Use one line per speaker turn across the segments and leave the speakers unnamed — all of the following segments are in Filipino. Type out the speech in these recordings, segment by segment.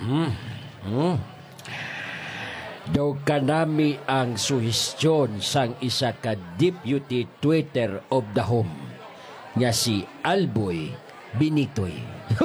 Daw kanami ang suhestyon sang isa ka deputy Twitter of the home nga si Alboy Benitoy.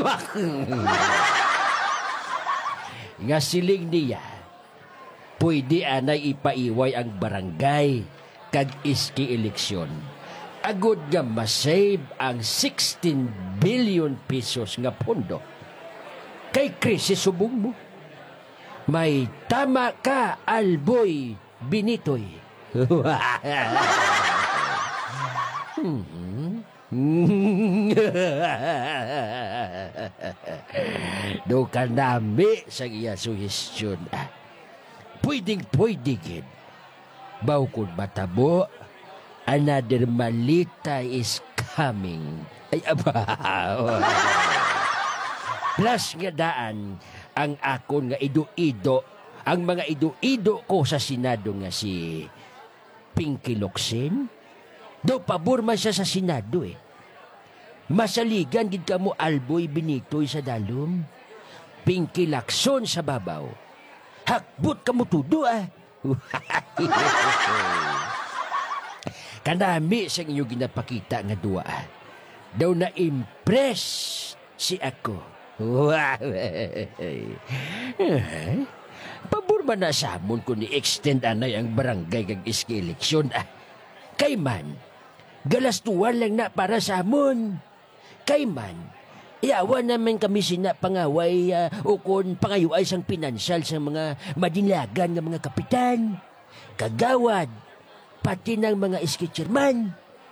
Nga siling niya, pwede anay ipaiway ang barangay kag iski eleksyon. Agod nga masave ang 16 billion pesos nga pondo. Kay krisis subong mo. May tama ka, Alboy Benitoy. Do ka nami sa iya suhestyon. Pwedeng gid. Bawkod matabo, another malita is coming. Ay, aba. Plus nga daan, ang akon nga ido-ido, ang mga ido-ido ko sa Senado nga si Pinky Locsin, do pabor man siya sa Senado eh. Masaligan gid ka mo Alboy Benitoy sa dalom. Pinky Lacson sa babaw. Hakbot ka mo tudo ah. Kanami sa inyo ginapakita nga dua ah. Daw na-impress si ako. Pabor man na samon kung ni-extend anay ang barangay kag iski eleksyon ah. Kay man, galastuan lang na para samon. Kay man, iawan naman kami sina pangaway o kung pangayuay sang pinansyal sa mga madinagan ng mga kapitan, kagawad, pati ng mga iski chairman.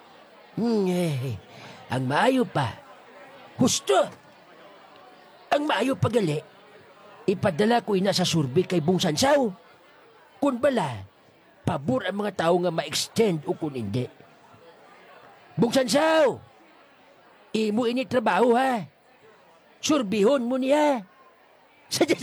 Ang maayo pa, husto! Ang maayo pagali, ipadala ko ina sa survey kay Bong Sansaw. Kung bala, pabor ang mga tao nga ma-extend o kung hindi. Bong Sansaw, imo ini trabaho ha. Surbihon mo niya. Sadya.